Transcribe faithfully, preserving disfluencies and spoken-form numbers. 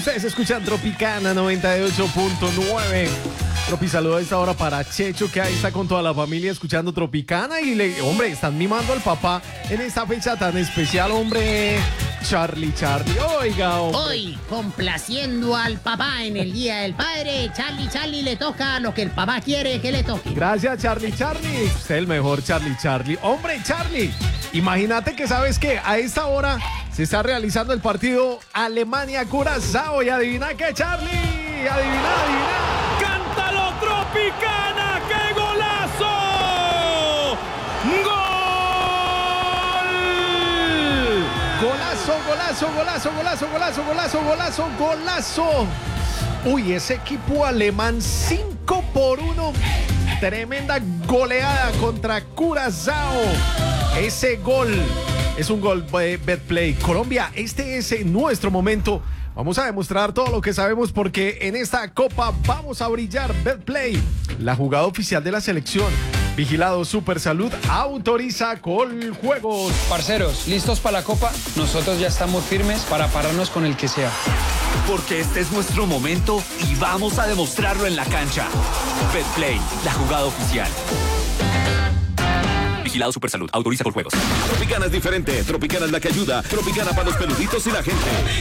Ustedes escuchan Tropicana noventa y ocho punto nueve. Tropi, saludo a esta hora para Checho, que ahí está con toda la familia escuchando Tropicana. Y, le, hombre, están mimando al papá en esta fecha tan especial, hombre. Charlie, Charlie, oiga, hombre. Hoy, complaciendo al papá en el Día del Padre, Charlie, Charlie le toca lo que el papá quiere que le toque. Gracias, Charlie, Charlie. Usted es el mejor, Charlie, Charlie. Hombre, Charlie, imagínate que, ¿sabes qué? A esta hora se está realizando el partido Alemania-Curazao. Y adivina qué, Charlie. Adivina, adivina. ¡Cántalo, Tropicana! ¡Qué golazo! ¡Gol! Golazo, golazo, golazo, golazo, golazo, golazo, golazo, golazo. Uy, ese equipo alemán cinco por uno. Tremenda goleada contra Curazao. Ese gol es un gol de Betplay. Colombia, este es nuestro momento. Vamos a demostrar todo lo que sabemos porque en esta copa vamos a brillar. Betplay, la jugada oficial de la selección. Vigilado Supersalud, autoriza con juegos. Parceros, ¿listos para la copa? Nosotros ya estamos firmes para pararnos con el que sea. Porque este es nuestro momento y vamos a demostrarlo en la cancha. Betplay, la jugada oficial. Vigilado Supersalud, autoriza con juegos. Tropicana es diferente. Tropicana es la que ayuda. Tropicana para los peluditos y la gente.